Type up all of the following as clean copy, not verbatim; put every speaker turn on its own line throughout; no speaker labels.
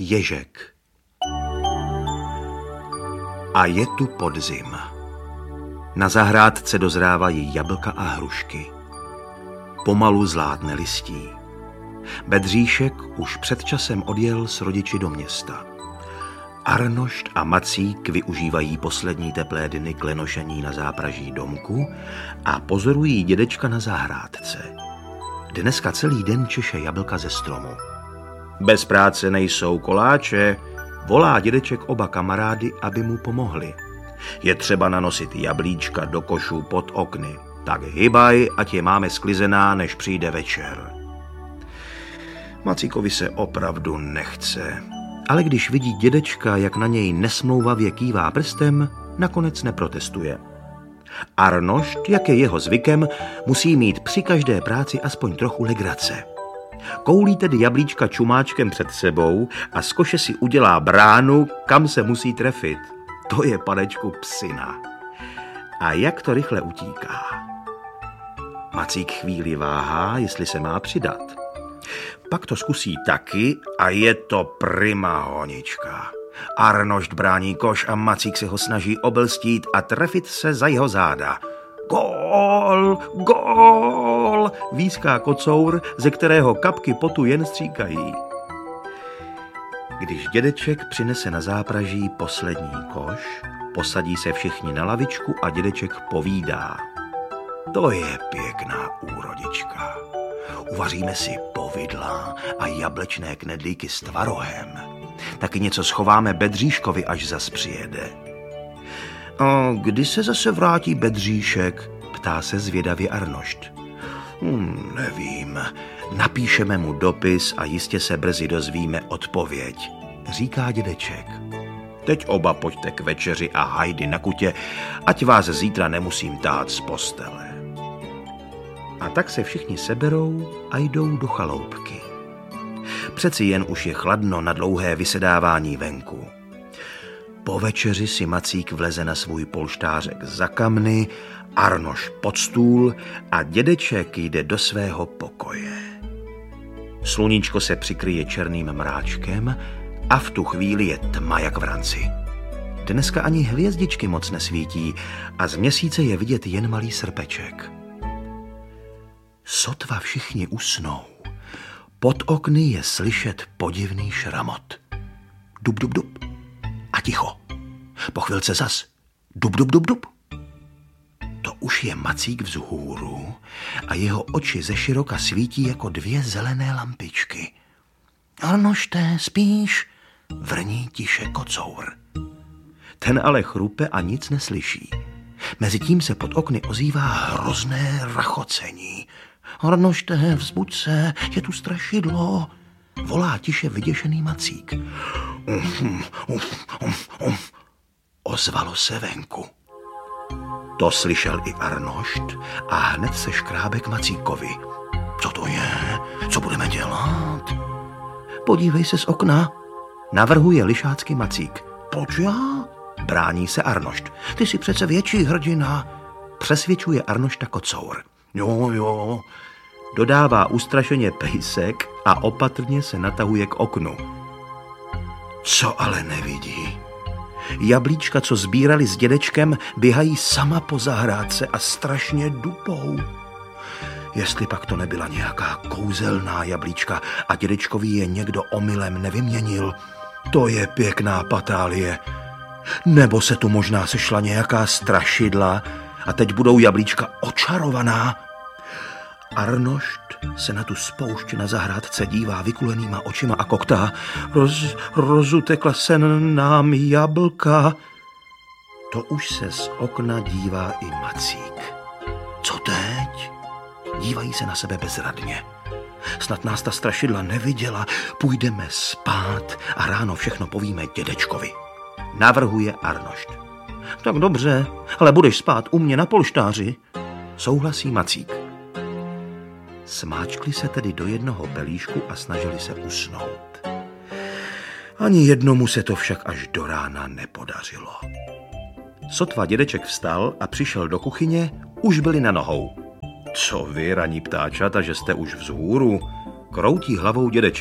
Ježek. A je tu podzim. Na zahrádce dozrávají jablka a hrušky. Pomalu zlátne listí. Bedříšek už před časem odjel s rodiči do města. Arnošt a Macík využívají poslední teplé dny k lenošení na zápraží domku a pozorují dědečka na zahrádce. Dneska celý den češe jablka ze stromu. Bez práce nejsou koláče, volá dědeček oba kamarády, aby mu pomohli. Je třeba nanosit jablíčka do košů pod okny. Tak hybaj, ať je máme sklizená, než přijde večer. Macíkovi se opravdu nechce, ale když vidí dědečka, jak na něj nesmlouvavě kývá prstem, nakonec neprotestuje. Arnošt, jak je jeho zvykem, musí mít při každé práci aspoň trochu legrace. Koulí tedy jablíčka čumáčkem před sebou a z koše si udělá bránu, kam se musí trefit. To je, panečku, psina. A jak to rychle utíká. Macík chvíli váhá, jestli se má přidat. Pak to zkusí taky a je to prima honička. Arnošt brání koš a Macík se ho snaží obelstít a trefit se za jeho záda. Gól, gól, výská kocour, ze kterého kapky potu jen stříkají. Když dědeček přinese na zápraží poslední koš, posadí se všichni na lavičku a dědeček povídá. To je pěkná úrodička. Uvaříme si povidla a jablečné knedlíky s tvarohem. Taky něco schováme Bedříškovi, až zas přijede. A kdy se zase vrátí Bedříšek? Ptá se zvědavě Arnošt. Nevím. Napíšeme mu dopis a jistě se brzy dozvíme odpověď, říká dědeček. Teď oba pojďte k večeři a hajdy na kutě, ať vás zítra nemusím tát z postele. A tak se všichni seberou a jdou do chaloupky. Přeci jen už je chladno na dlouhé vysedávání venku. Po večeři si Macík vleze na svůj polštářek za kamny, Arnošt pod stůl a dědeček jde do svého pokoje. Sluníčko se přikryje černým mráčkem a v tu chvíli je tma jak v ranci. Dneska ani hvězdičky moc nesvítí a z měsíce je vidět jen malý srpeček. Sotva všichni usnou. Pod okny je slyšet podivný šramot. Dub, dub, dub. A ticho. Po chvilce zas. Dub, dub, dub, dub. To už je Macík vzhůru a jeho oči ze široka svítí jako dvě zelené lampičky. Arnošte, spíš? Vrní tiše kocour. Ten ale chrupe a nic neslyší. Mezitím se pod okny ozývá hrozné rachocení. Arnošte, vzbuď se, je tu strašidlo, volá tiše vyděšený Macík. Ozvalo se venku. To slyšel i Arnošt a hned se škrábe k Macíkovi. Co to je? Co budeme dělat? Podívej se z okna, navrhuje lišácky Macík. Proč já? Brání se Arnošt. Ty jsi přece větší hrdina, přesvědčuje Arnošta kocour. Jo, dodává ustrašeně pejsek a opatrně se natahuje k oknu. Co ale nevidí? Jablíčka, co sbírali s dědečkem, běhají sama po zahrádce a strašně dupou. Jestli pak to nebyla nějaká kouzelná jablíčka a dědečkovi je někdo omylem nevyměnil, to je pěkná patálie. Nebo se tu možná sešla nějaká strašidla a teď budou jablíčka očarovaná. Arnošt se na tu spoušť na zahrádce dívá vykulenýma očima a koktá. Rozutekla se nám jablka. To už se z okna dívá i Macík. Co teď? Dívají se na sebe bezradně. Snad nás ta strašidla neviděla. Půjdeme spát a ráno všechno povíme dědečkovi, navrhuje Arnošt. Tak dobře, ale budeš spát u mě na polštáři, souhlasí Macík. Smáčkli se tedy do jednoho pelíšku a snažili se usnout. Ani jednomu se to však až do rána nepodařilo. Sotva dědeček vstal a přišel do kuchyně, už byli na nohou. Co vy, raní ptáčata, že jste už vzhůru? Kroutí hlavou dědeček.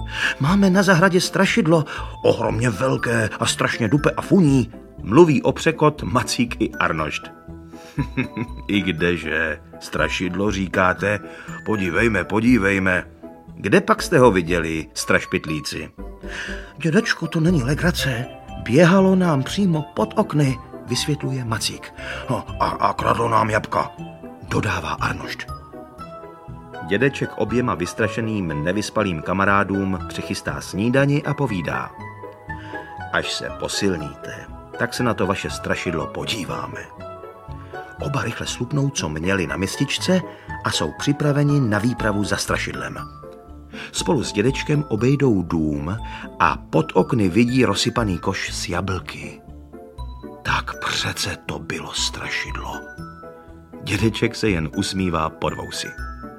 Máme na zahradě strašidlo, ohromně velké a strašně dupe a funí. Mluví o překot Macík i Arnošt. I kdeže, strašidlo říkáte? Podívejme. Kde pak jste ho viděli, strašpitlíci? Dědečku, to není legrace. Běhalo nám přímo pod okny, vysvětluje Macík. A kradlo nám jabka, dodává Arnošt. Dědeček oběma vystrašeným, nevyspalým kamarádům přichystá snídani a povídá. Až se posilníte, tak se na to vaše strašidlo podíváme. Oba rychle slupnou, co měli na mističce a jsou připraveni na výpravu za strašidlem. Spolu s dědečkem obejdou dům a pod okny vidí rozsypaný koš s jablky. Tak přece to bylo strašidlo. Dědeček se jen usmívá pod vousy.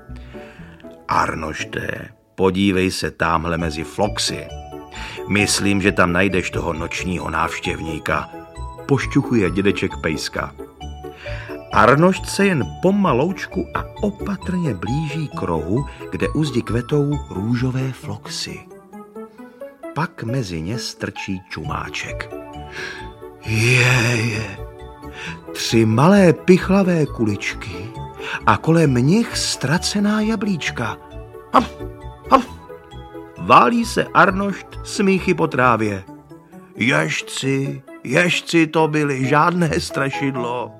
Arnošte, podívej se támhle mezi floxy. Myslím, že tam najdeš toho nočního návštěvníka, pošťuchuje dědeček Pejska. Arnošt se jen pomaloučku a opatrně blíží k rohu, kde u zdi kvetou růžové floxy. Pak mezi ně strčí čumáček. Je. 3 malé pichlavé kuličky a kolem nich ztracená jablíčka. Válí se Arnošt smíchy po trávě. Ježci to byly, žádné strašidlo.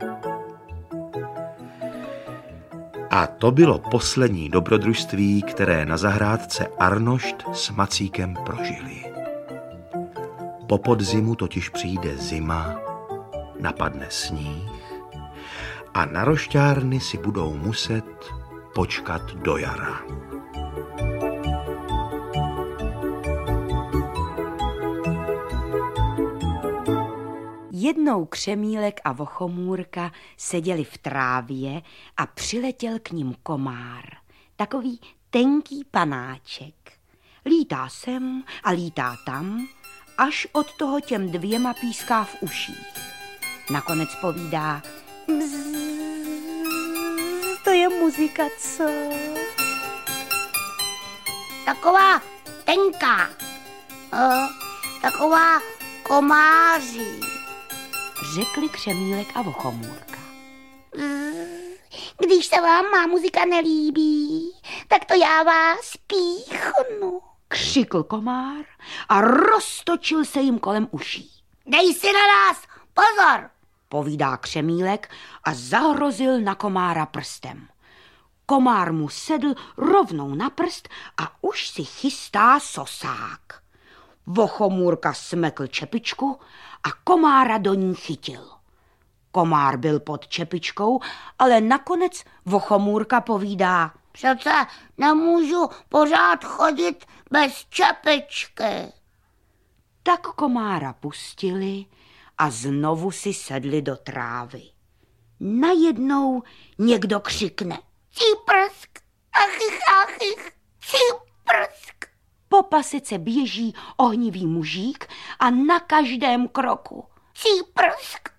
A to bylo poslední dobrodružství, které na zahrádce Arnošt s Macíkem prožili. Po podzimu totiž přijde zima, napadne sníh a na rošťárny si budou muset počkat do jara.
Jednou Křemílek a Vochomůrka seděli v trávě a přiletěl k nim komár, takový tenký panáček. Lítá sem a lítá tam, až od toho těm 2 píská v uších. Nakonec povídá, to je muzika, co?
Taková tenká, taková komáří,
řekli Křemílek a Vochomůrka.
Když se vám má muzika nelíbí, tak to já vás píchnu,
křikl komár a roztočil se jim kolem uší.
Dej si na nás pozor,
povídá Křemílek a zahrozil na komára prstem. Komár mu sedl rovnou na prst a už si chystá sosák. Vochomůrka smekl čepičku a komára do ní chytil. Komár byl pod čepičkou, ale nakonec Vochomůrka povídá,
přece nemůžu pořád chodit bez čepičky.
Tak komára pustili a znovu si sedli do trávy. Najednou někdo křikne.
Cíprsk, achych, cíprsk.
Po pasice běží ohnivý mužík a na každém kroku.
Cíprsk,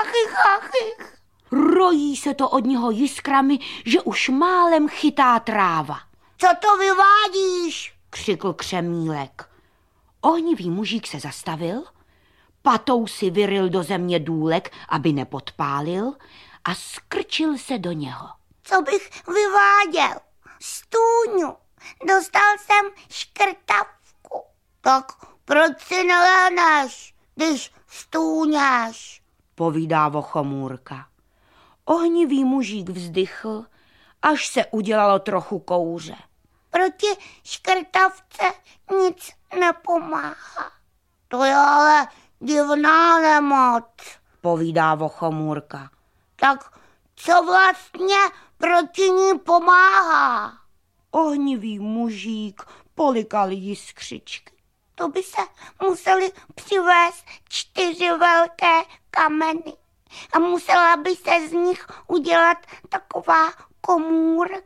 achych.
Rojí se to od něho jiskrami, že už málem chytá tráva.
Co to vyvádíš?
Křikl Křemílek. Ohnivý mužík se zastavil, patou si vyryl do země důlek, aby nepodpálil, a skrčil se do něho.
Co bych vyváděl? Stůňu. Dostal jsem škrtavku. Tak proč si neléneš, když stůňáš?
Povídá Vochomůrka. Ohnivý mužík vzdychl, až se udělalo trochu kouře.
Proti škrtavce nic nepomáhá. To je ale divná nemoc,
povídá Vochomůrka.
Tak co vlastně proti ní pomáhá?
Ohnivý mužík polikal jiskřičky.
To by se museli přivést 4 velké kameny a musela by se z nich udělat taková komůrka.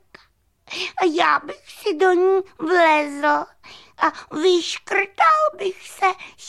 A já bych si do ní vlezl a vyškrtal bych se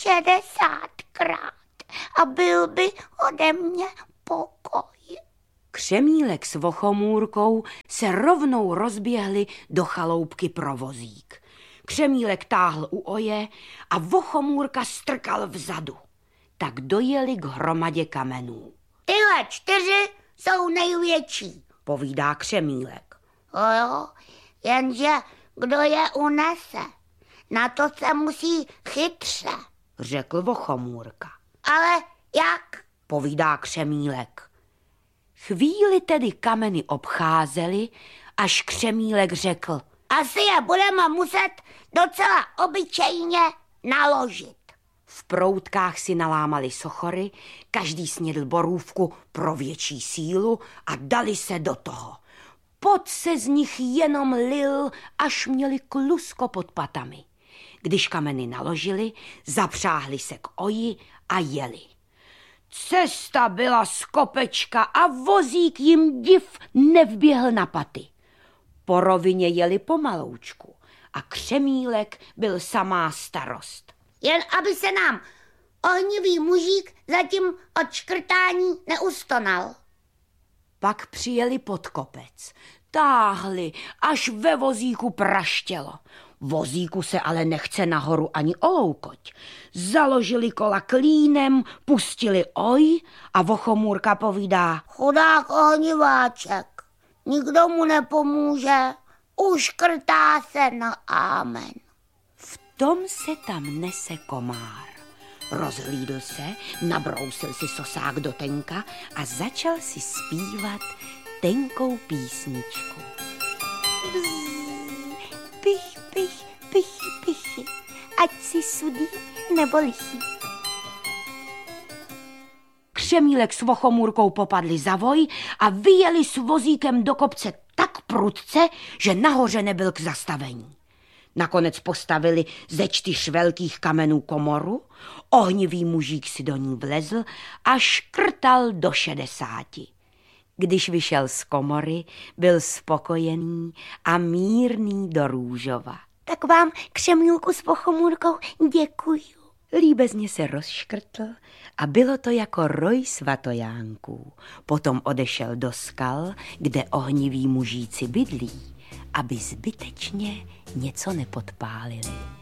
60krát a byl by ode mě pokoj.
Křemílek s Vochomůrkou se rovnou rozběhli do chaloupky pro vozík. Křemílek táhl u oje a Vochomůrka strkal vzadu. Tak dojeli k hromadě kamenů.
Tyhle 4 jsou největší,
povídá Křemílek.
jo, jenže kdo je unese, na to se musí chytře.
Řekl Vochomůrka.
Ale jak?
Povídá Křemílek. Chvíli tedy kameny obcházeli, až Křemílek řekl.
Asi je budeme muset docela obyčejně naložit.
V proutkách si nalámali sochory, každý snědl borůvku pro větší sílu a dali se do toho. Pot se z nich jenom lil, až měli klusko pod patami. Když kameny naložili, zapřáhli se k oji a jeli. Cesta byla z kopečka a vozík jim div nevběhl na paty. Po rovině jeli pomaloučku a Křemílek byl samá starost.
Jen aby se nám ohnivý mužík zatím od škrtání neustonal.
Pak přijeli pod kopec, táhli, až ve vozíku praštělo. Vozíku se ale nechce nahoru ani oloukoť. Založili kola klínem, pustili oj a Vochomůrka povídá.
Chudák ohniváček, nikdo mu nepomůže, uškrtá se na amen.
V tom se tam nese komár. Rozhlídl se, nabrousil si sosák do tenka a začal si zpívat tenkou písničku.
Pich, pich, pichy, pichy, ať si sudý nebo lichý.
Křemílek s Vochomůrkou popadli za voj a vyjeli s vozíkem do kopce tak prudce, že nahoře nebyl k zastavení. Nakonec postavili ze 4 velkých kamenů komoru, ohnivý mužík si do ní vlezl a škrtal do 60. Když vyšel z komory, byl spokojený a mírný do růžova.
Tak vám, Křemílku s Vochomůrkou, děkuju.
Líbezně se rozškrtl a bylo to jako roj svatojánků. Potom odešel do skal, kde ohniví mužíci bydlí, aby zbytečně něco nepodpálili.